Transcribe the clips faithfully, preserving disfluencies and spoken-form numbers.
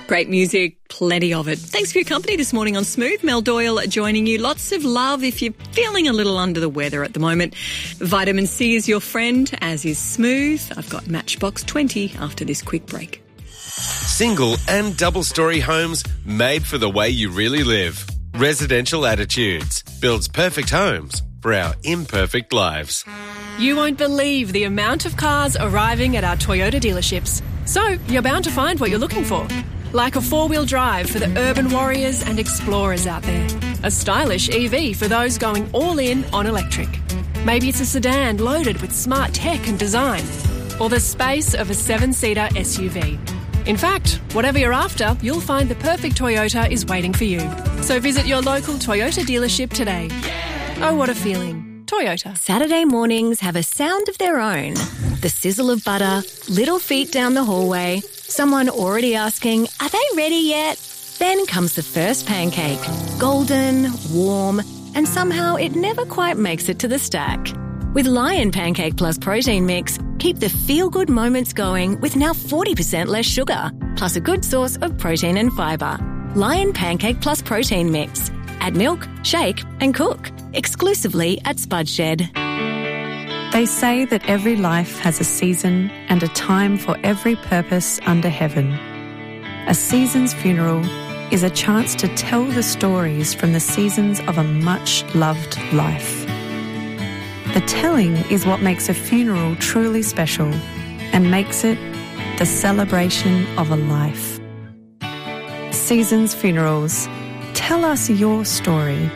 Great music, plenty of it. Thanks for your company this morning on Smooth. Mel Doyle joining you. Lots of love if you're feeling a little under the weather at the moment. Vitamin C is your friend, as is Smooth. I've got Matchbox twenty after this quick break. Single and double-storey homes made for the way you really live. Residential Attitudes builds perfect homes for our imperfect lives. You won't believe the amount of cars arriving at our Toyota dealerships. So you're bound to find what you're looking for. Like a four-wheel drive for the urban warriors and explorers out there. A stylish E V for those going all in on electric. Maybe it's a sedan loaded with smart tech and design. Or the space of a seven-seater S U V. In fact, whatever you're after, you'll find the perfect Toyota is waiting for you. So visit your local Toyota dealership today. Oh, what a feeling. Toyota. Saturday mornings have a sound of their own. The sizzle of butter, little feet down the hallway, someone already asking, are they ready yet? Then comes the first pancake. Golden, warm, and somehow it never quite makes it to the stack. With Lion Pancake Plus Protein Mix, keep the feel-good moments going with now forty percent less sugar, plus a good source of protein and fibre. Lion Pancake Plus Protein Mix. Add milk, shake and cook. Exclusively at Spud Shed. They say that every life has a season and a time for every purpose under heaven. A season's funeral is a chance to tell the stories from the seasons of a much-loved life. The telling is what makes a funeral truly special and makes it the celebration of a life. Seasons Funerals. Tell us your story.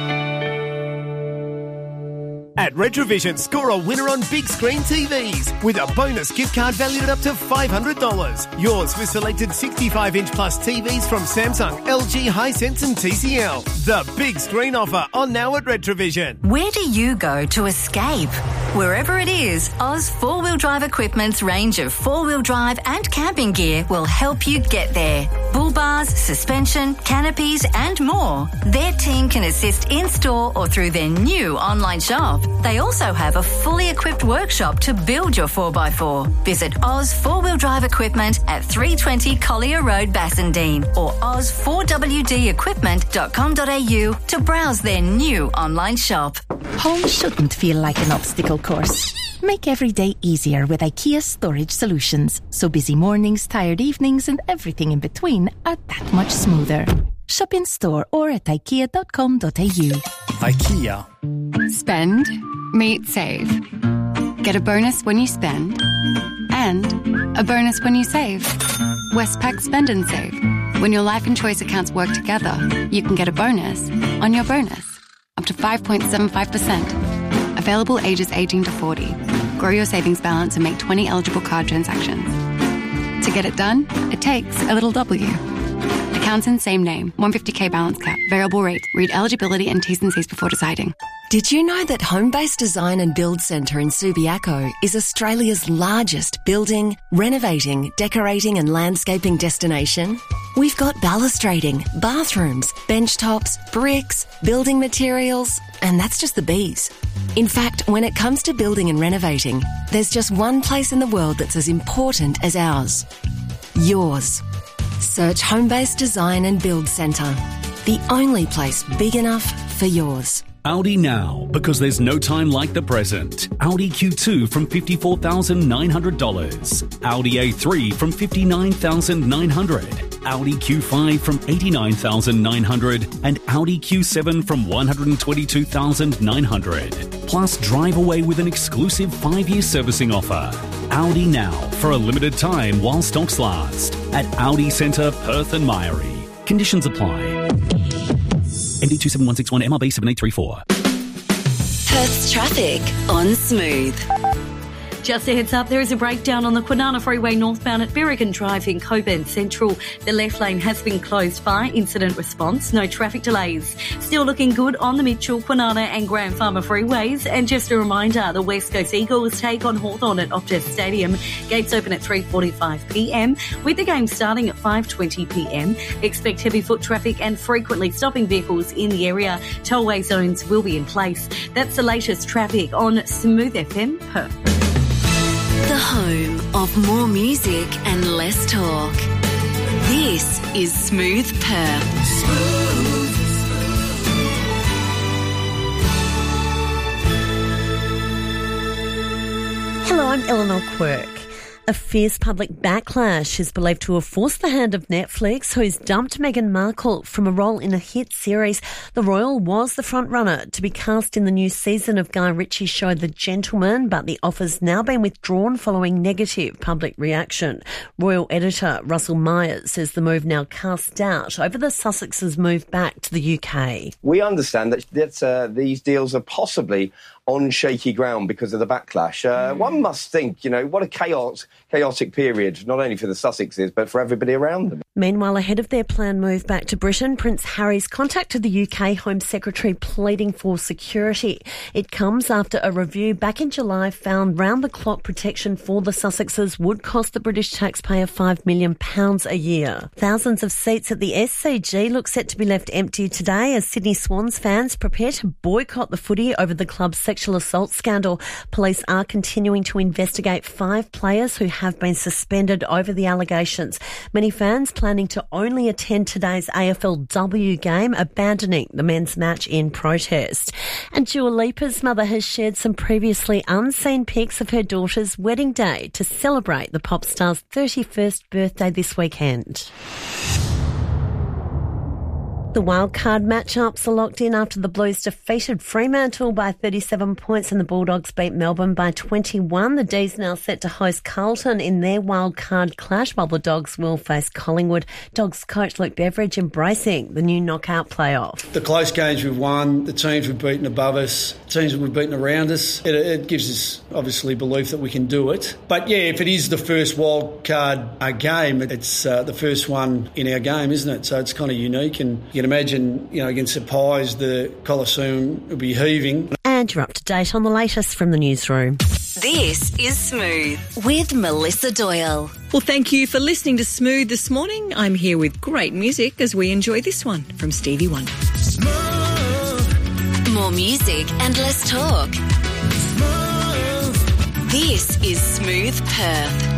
At Retrovision, score a winner on big screen T Vs with a bonus gift card valued at up to five hundred dollars. Yours with selected sixty-five inch plus T Vs from Samsung, L G, Hisense and T C L. The big screen offer on now at Retrovision. Where do you go to escape? Wherever it is, Oz four-wheel drive equipment's range of four-wheel drive and camping gear will help you get there. Bull bars, suspension, canopies and more. Their team can assist in-store or through their new online shop. They also have a fully equipped workshop to build your four by four. Visit Oz four-wheel drive equipment at three twenty Collier Road, Bassendean or oz four w d equipment dot com dot a u to browse their new online shop. Home shouldn't feel like an obstacle course. Make every day easier with IKEA Storage Solutions, so busy mornings, tired evenings and everything in between are that much smoother. Shop in store or at ikea dot com dot a u. IKEA. Spend, meet, save. Get a bonus when you spend and a bonus when you save. Westpac Spend and Save. When your life and choice accounts work together, you can get a bonus on your bonus. Up to five point seven five percent. Available ages eighteen to forty. Grow your savings balance and make twenty eligible card transactions. To get it done, it takes a little W. Accounts in same name. one hundred fifty k balance cap. Variable rate. Read eligibility and T's and C's before deciding. Did you know that Homebase Design and Build Centre in Subiaco is Australia's largest building, renovating, decorating and landscaping destination? We've got balustrading, bathrooms, bench tops, bricks, building materials, and that's just the bees. In fact, when it comes to building and renovating, there's just one place in the world that's as important as ours. Yours. Search Homebase Design and Build Centre. The only place big enough for yours. Audi now, because there's no time like the present. Audi Q two from fifty-four thousand nine hundred dollars. Audi A three from fifty-nine thousand nine hundred dollars. Audi Q five from eighty-nine thousand nine hundred dollars. And Audi Q seven from one hundred twenty-two thousand nine hundred dollars. Plus, drive away with an exclusive five-year servicing offer. Audi now, for a limited time while stocks last. At Audi Centre, Perth and Myrie. Conditions apply. M D two seven one six one M R B seven eight three four. Perth's traffic on Smooth. Just a heads up, there is a breakdown on the Kwinana Freeway northbound at Berrigan Drive in Coburn Central. The left lane has been closed by incident response. No traffic delays. Still looking good on the Mitchell, Kwinana and Grand Farmer freeways. And just a reminder, the West Coast Eagles take on Hawthorn at Optus Stadium. Gates open at three forty-five p m, with the game starting at five twenty p m. Expect heavy foot traffic and frequently stopping vehicles in the area. Tollway zones will be in place. That's the latest traffic on Smooth F M Perth. The home of more music and less talk. This is Smooth Perth. Smooth. Hello, I'm Eleanor Quirk. A fierce public backlash is believed to have forced the hand of Netflix, who's dumped Meghan Markle from a role in a hit series. The royal was the frontrunner to be cast in the new season of Guy Ritchie's show The Gentleman, but the offer's now been withdrawn following negative public reaction. Royal editor Russell Myers says the move now casts doubt over the Sussexes' move back to the U K. We understand that, that uh, these deals are possibly on shaky ground because of the backlash. Uh, mm. One must think, you know, what a chaos, chaotic period, not only for the Sussexes, but for everybody around them. Meanwhile, ahead of their planned move back to Britain, Prince Harry's contacted the U K Home Secretary pleading for security. It comes after a review back in July found round-the-clock protection for the Sussexes would cost the British taxpayer five million pounds a year. Thousands of seats at the S C G look set to be left empty today as Sydney Swans fans prepare to boycott the footy over the club's sexual assault scandal. Police are continuing to investigate five players who have been suspended over the allegations. Many fans planning to only attend today's A F L W game, abandoning the men's match in protest. And Dua Lipa's mother has shared some previously unseen pics of her daughter's wedding day to celebrate the pop star's thirty-first birthday this weekend. The wildcard matchups are locked in after the Blues defeated Fremantle by thirty-seven points and the Bulldogs beat Melbourne by twenty-one. The D's now set to host Carlton in their wildcard clash, while the Dogs will face Collingwood. Dogs coach Luke Beveridge embracing the new knockout playoff. The close games we've won, the teams we've beaten above us, teams that we've beaten around us, it, it gives us obviously belief that we can do it. But yeah, if it is the first wildcard uh, game, it's uh, the first one in our game, isn't it? So it's kind of unique, and you can imagine, you know, against the Pies, the Colosseum will be heaving. And you're up to date on the latest from the newsroom. This is Smooth with Melissa Doyle. Well, thank you for listening to Smooth this morning. I'm here with great music as we enjoy this one from Stevie Wonder. Smooth. More music and less talk. Smooth. This is Smooth Perth.